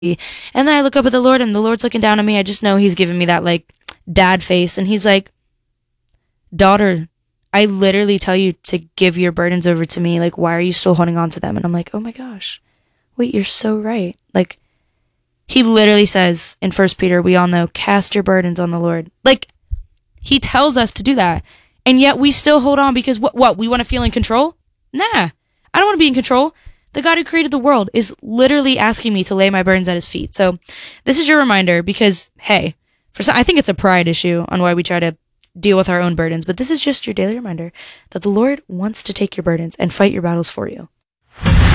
And then I look up at the Lord and the Lord's looking down at me. I just know he's giving me that like dad face. And he's like, daughter, I literally tell you to give your burdens over to me. Like, why are you still holding on to them? And I'm like, oh my gosh, wait, you're so right. Like, he literally says in 1 Peter, we all know, cast your burdens on the Lord. Like, he tells us to do that. And yet we still hold on because what? We want to feel in control? Nah, I don't want to be in control. The God who created the world is literally asking me to lay my burdens at his feet. So this is your reminder because, hey, I think it's a pride issue on why we try to deal with our own burdens. But this is just your daily reminder that the Lord wants to take your burdens and fight your battles for you.